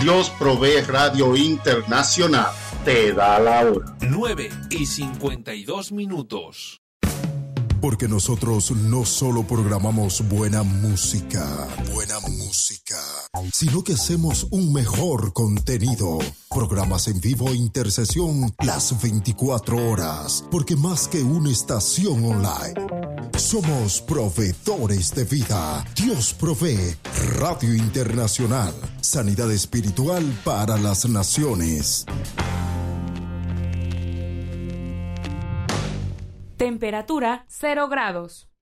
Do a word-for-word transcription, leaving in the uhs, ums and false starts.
Dios Provee Radio Internacional te da la hora. nueve y cincuenta y dos minutos. Porque nosotros no solo programamos buena música, buena música, sino que hacemos un mejor contenido. Programas en vivo e intercesión las veinticuatro horas, porque más que una estación online, somos proveedores de vida. Dios Provee Radio Internacional, sanidad espiritual para las naciones. Temperatura cero grados.